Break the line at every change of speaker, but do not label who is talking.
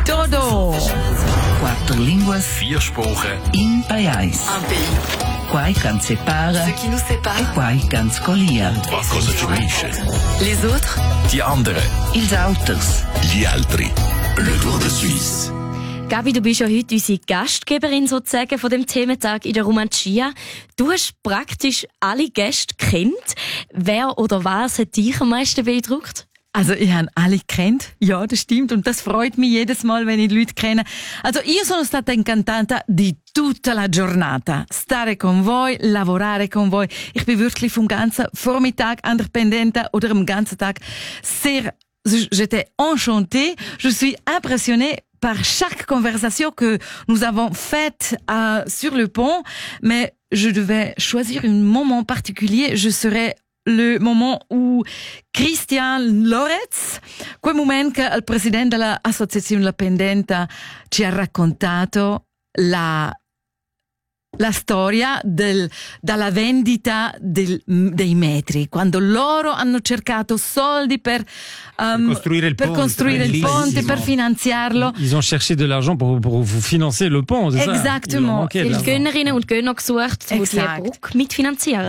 Todo! 4 línguas,
4 Sprachen,
in paiais.
Un pays.
Quai can separa,
Ce qui nous sépare.
quai can scolia.
was cosa ci unisce.
Les autres.
Die anderen,
Ils auters.
gli altri. Le Tour de Suisse.
Gabi, du bist ja heute unsere Gastgeberin sozusagen von dem Thementag in der Romancia. Du hast praktisch alle Gäste kennt. Wer oder was hat dich am meisten beeindruckt?
Also, ich habe alle gekannt. Ja, das stimmt. Und das freut mich jedes Mal, wenn ich die Leute kenne. Also, io sono stata incantata di tutta la giornata. Stare con voi, lavorare con voi. Ich bin wirklich vom ganzen Vormittag an der Pendenta oder am ganzen Tag j'étais enchantée. Je suis impressionnée par chaque conversation que nous avons faite sur le pont. Mais je devais choisir un moment particulier. Je serais le moment où Christian Loretz, quel momento che il presidente dell'associazione La Pendenta ci ha raccontato la storia dalla vendita dei metri, quando loro hanno cercato soldi per
construire il
ponte, per finanziarlo.
Ils ont cherché de l'argent pour vous financer le pont, c'est ça?
Exactement.
Die Gönnerinnen und Gönner gesucht, die die Brücke mitfinanzieren.